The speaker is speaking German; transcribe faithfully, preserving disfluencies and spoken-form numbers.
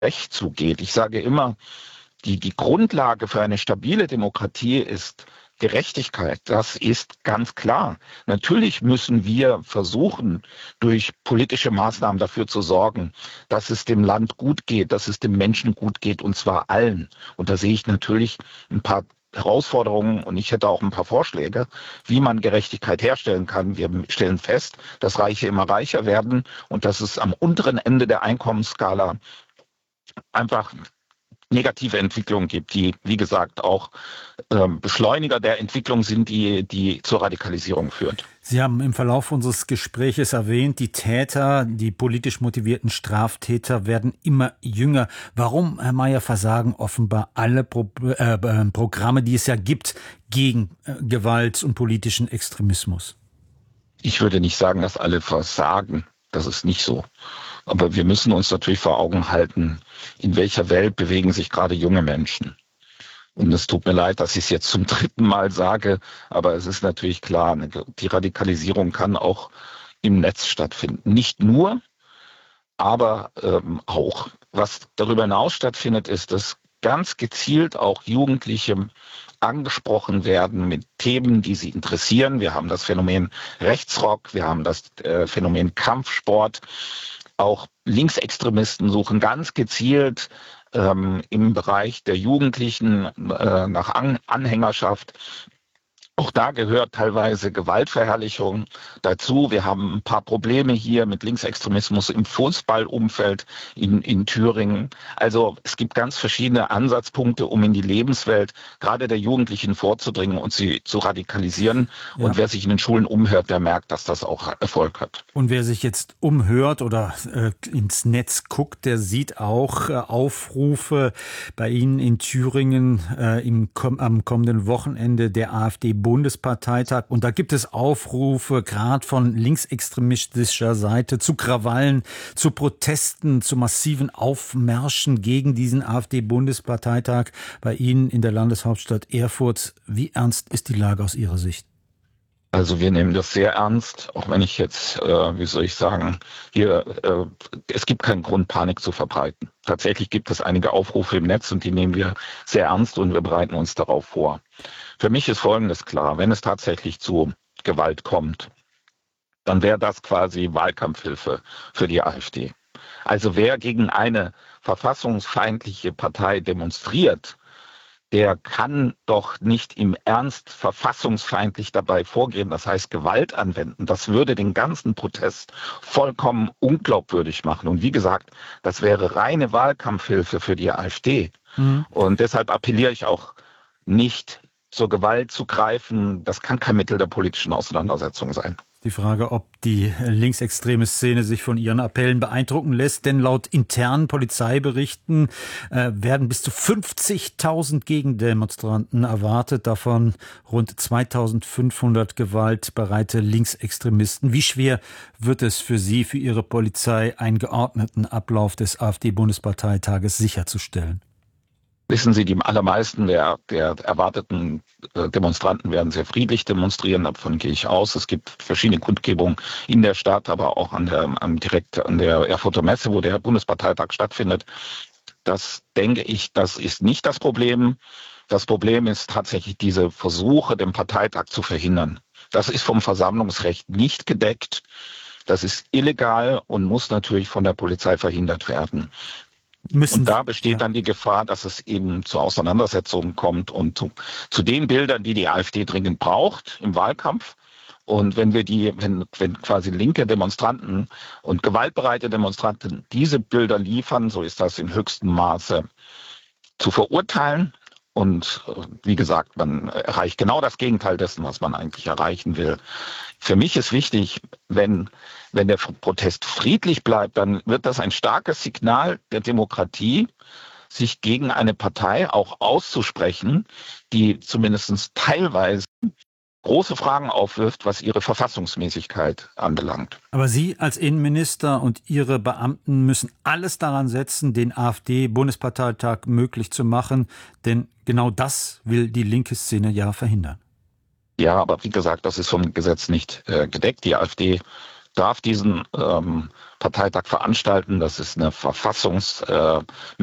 Recht zugeht. Ich sage immer, die, die Grundlage für eine stabile Demokratie ist Gerechtigkeit. Das ist ganz klar. Natürlich müssen wir versuchen, durch politische Maßnahmen dafür zu sorgen, dass es dem Land gut geht, dass es dem Menschen gut geht, und zwar allen. Und da sehe ich natürlich ein paar Herausforderungen, und ich hätte auch ein paar Vorschläge, wie man Gerechtigkeit herstellen kann. Wir stellen fest, dass Reiche immer reicher werden und dass es am unteren Ende der Einkommensskala einfach negative Entwicklungen gibt, die, wie gesagt, auch ähm, Beschleuniger der Entwicklung sind, die, die zur Radikalisierung führt. Sie haben im Verlauf unseres Gespräches erwähnt, die Täter, die politisch motivierten Straftäter werden immer jünger. Warum, Herr Mayer, versagen offenbar alle Pro- äh, Programme, die es ja gibt, gegen äh, Gewalt und politischen Extremismus? Ich würde nicht sagen, dass alle versagen. Das ist nicht so. Aber wir müssen uns natürlich vor Augen halten, in welcher Welt bewegen sich gerade junge Menschen. Und es tut mir leid, dass ich es jetzt zum dritten Mal sage, aber es ist natürlich klar, die Radikalisierung kann auch im Netz stattfinden. Nicht nur, aber ähm, auch. Was darüber hinaus stattfindet, ist, dass ganz gezielt auch Jugendliche angesprochen werden mit Themen, die sie interessieren. Wir haben das Phänomen Rechtsrock, wir haben das äh, Phänomen Kampfsport. Auch Linksextremisten suchen ganz gezielt ähm, im Bereich der Jugendlichen äh, nach An- Anhängerschaft. Auch da gehört teilweise Gewaltverherrlichung dazu. Wir haben ein paar Probleme hier mit Linksextremismus im Fußballumfeld in, in Thüringen. Also es gibt ganz verschiedene Ansatzpunkte, um in die Lebenswelt gerade der Jugendlichen vorzudringen und sie zu radikalisieren. Ja. Und wer sich in den Schulen umhört, der merkt, dass das auch Erfolg hat. Und wer sich jetzt umhört oder äh, ins Netz guckt, der sieht auch äh, Aufrufe bei Ihnen in Thüringen äh, im, am kommenden Wochenende der AfD Bundesparteitag. Und da gibt es Aufrufe, gerade von linksextremistischer Seite, zu Krawallen, zu Protesten, zu massiven Aufmärschen gegen diesen AfD-Bundesparteitag bei Ihnen in der Landeshauptstadt Erfurt. Wie ernst ist die Lage aus Ihrer Sicht? Also wir nehmen das sehr ernst, auch wenn ich jetzt, äh, wie soll ich sagen, hier, äh, es gibt keinen Grund, Panik zu verbreiten. Tatsächlich gibt es einige Aufrufe im Netz und die nehmen wir sehr ernst und wir bereiten uns darauf vor. Für mich ist Folgendes klar: Wenn es tatsächlich zu Gewalt kommt, dann wäre das quasi Wahlkampfhilfe für die AfD. Also wer gegen eine verfassungsfeindliche Partei demonstriert, der kann doch nicht im Ernst verfassungsfeindlich dabei vorgehen, das heißt Gewalt anwenden. Das würde den ganzen Protest vollkommen unglaubwürdig machen. Und wie gesagt, das wäre reine Wahlkampfhilfe für die AfD. Mhm. Und deshalb appelliere ich auch nicht, zur Gewalt zu greifen. Das kann kein Mittel der politischen Auseinandersetzung sein. Die Frage, ob die linksextreme Szene sich von ihren Appellen beeindrucken lässt, denn laut internen Polizeiberichten äh, werden bis zu fünfzigtausend Gegendemonstranten erwartet, davon rund zweitausendfünfhundert gewaltbereite Linksextremisten. Wie schwer wird es für Sie, für Ihre Polizei, einen geordneten Ablauf des AfD-Bundesparteitages sicherzustellen? Wissen Sie, die allermeisten der, der erwarteten Demonstranten werden sehr friedlich demonstrieren, davon gehe ich aus. Es gibt verschiedene Kundgebungen in der Stadt, aber auch an der, an, direkt an der Erfurter Messe, wo der Bundesparteitag stattfindet. Das denke ich, das ist nicht das Problem. Das Problem ist tatsächlich diese Versuche, den Parteitag zu verhindern. Das ist vom Versammlungsrecht nicht gedeckt. Das ist illegal und muss natürlich von der Polizei verhindert werden. Müssen, und da besteht ja. dann die Gefahr, dass es eben zu Auseinandersetzungen kommt und zu, zu den Bildern, die die AfD dringend braucht im Wahlkampf. Und wenn wir die, wenn, wenn quasi linke Demonstranten und gewaltbereite Demonstranten diese Bilder liefern, so ist das in höchstem Maße zu verurteilen. Und wie gesagt, man erreicht genau das Gegenteil dessen, was man eigentlich erreichen will. Für mich ist wichtig, wenn, wenn der Protest friedlich bleibt, dann wird das ein starkes Signal der Demokratie, sich gegen eine Partei auch auszusprechen, die zumindest teilweise große Fragen aufwirft, was ihre Verfassungsmäßigkeit anbelangt. Aber Sie als Innenminister und Ihre Beamten müssen alles daran setzen, den AfD-Bundesparteitag möglich zu machen, denn genau das will die linke Szene ja verhindern. Ja, aber wie gesagt, das ist vom Gesetz nicht äh, gedeckt. Die AfD darf diesen ähm, Parteitag veranstalten. Das ist eine Verfassungs- äh,